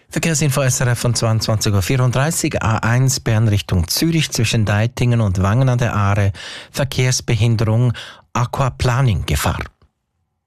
Verkehrsinfo SRF von 22.34 Uhr, A1 Bern Richtung Zürich zwischen Deitingen und Wangen an der Aare, Verkehrsbehinderung, Aquaplaning-Gefahr.